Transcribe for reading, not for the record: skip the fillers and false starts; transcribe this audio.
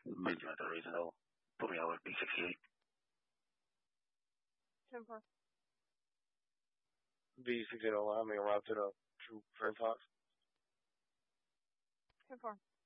29 reasonable. Put me over B68. 10-4. B68 allow me to route to the true friend talks. 10-4.